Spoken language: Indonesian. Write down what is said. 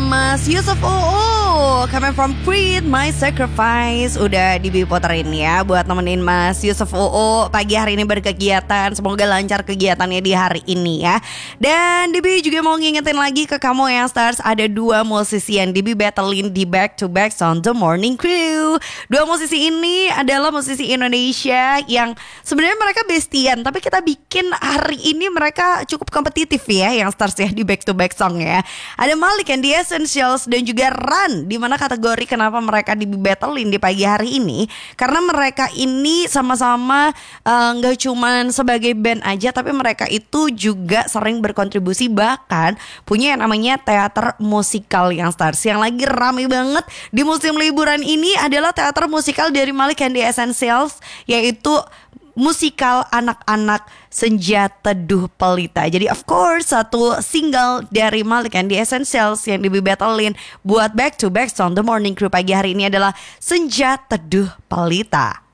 Mas Yusuf OO, coming from Creed My Sacrifice. Udah diputerin ya buat nemenin Mas Yusuf OO pagi hari ini berkegiatan. Semoga lancar kegiatannya di hari ini ya. Dan Dibi juga mau ngingetin lagi ke kamu yang stars, ada dua musisi yang Dibi battlein di back to back on The Morning Crew. Dua musisi ini adalah musisi Indonesia yang sebenarnya mereka bestian, tapi kita bikin hari ini mereka cukup kompetitif ya, yang stars ya di back to back song ya. Ada Malik and the Essentials dan juga Ran. Di mana kategori kenapa mereka di battlein di pagi hari ini, karena mereka ini sama-sama gak cuman sebagai band aja, tapi mereka itu juga sering berkontribusi, bahkan punya yang namanya teater musikal yang stars. Yang lagi rame banget di musim liburan ini adalah teater musikal dari Malik and the Essentials, yaitu musikal anak-anak Senja Teduh Pelita. Jadi of course satu single dari Malik and the Essentials yang dibattlein buat back to back on The Morning Crew pagi hari ini adalah Senja Teduh Pelita.